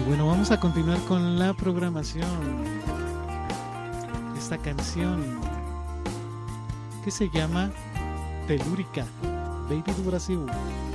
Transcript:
Bueno, vamos a continuar con la programación. Esta canción que se llama Telúrica, Baby do Brasil.